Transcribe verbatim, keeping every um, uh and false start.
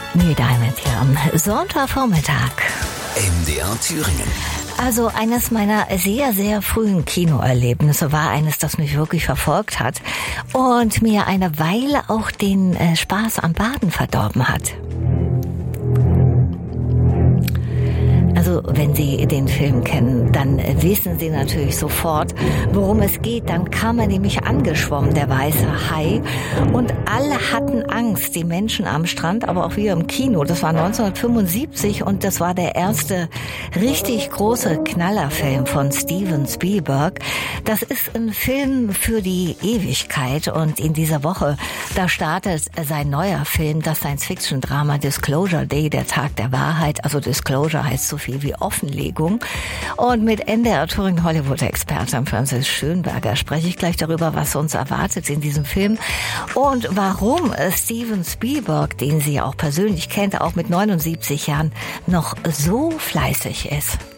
Neil Diamond hier am Sonntagvormittag. M D R Thüringen. Also eines meiner sehr, sehr frühen Kinoerlebnisse war eines, das mich wirklich verfolgt hat und mir eine Weile auch den äh, Spaß am Baden verdorben hat. Also wenn Sie den Film kennen, dann wissen Sie natürlich sofort, worum es geht. Dann kam er nämlich angeschwommen, der weiße Hai. Und alle hatten Angst, die Menschen am Strand, aber auch wir im Kino. Das war neunzehnhundertfünfundsiebzig und das war der erste richtig große Knallerfilm von Steven Spielberg. Das ist ein Film für die Ewigkeit und in dieser Woche, da startet sein neuer Film, das Science-Fiction-Drama Disclosure Day, der Tag der Wahrheit. Also Disclosure heißt so viel wie Offenlegung. Und mit N D R Thüringen Hollywood-Expertin Francis Schönberger spreche ich gleich darüber, was uns erwartet in diesem Film und warum Steven Spielberg, den sie auch persönlich kennt, auch mit neunundsiebzig Jahren noch so fleißig ist.